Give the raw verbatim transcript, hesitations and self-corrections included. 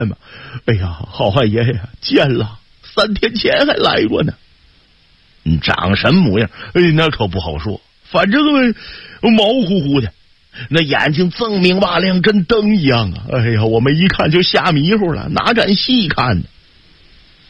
哎妈，哎呀，好汉爷呀，见了，三天前还来过呢。你长什么模样？哎，那可不好说，反正毛乎乎的，那眼睛锃明瓦亮，跟灯一样啊！哎呀，我们一看就吓迷糊了，哪敢细看呢？